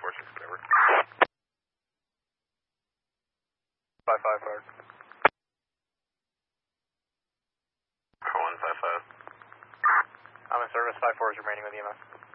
546 delivered. 5-5, fire. 155. I'm in service, 5-4 is remaining with EMS.